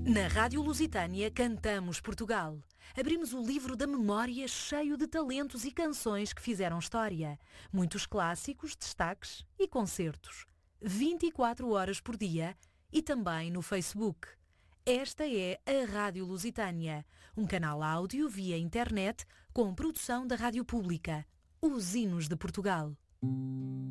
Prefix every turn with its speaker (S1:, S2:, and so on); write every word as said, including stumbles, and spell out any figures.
S1: Na Rádio Lusitânia cantamos Portugal. Abrimos o livro da memória cheio de talentos e canções que fizeram história. Muitos clássicos, destaques e concertos. vinte e quatro horas por dia e também no Facebook. Esta é a Rádio Lusitânia, um canal áudio via internet com produção da Rádio Pública. Os hinos de Portugal.